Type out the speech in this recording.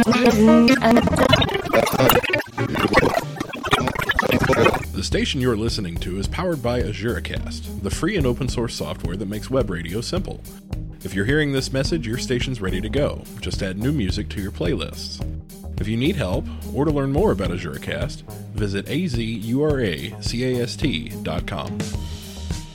The station you're listening to is powered by AzureCast, the free and open source software that makes web radio simple. If you're hearing this message, your station's ready to go. Just add new music to your playlists. If you need help, or to learn more about AzureCast, visit azuracast.com.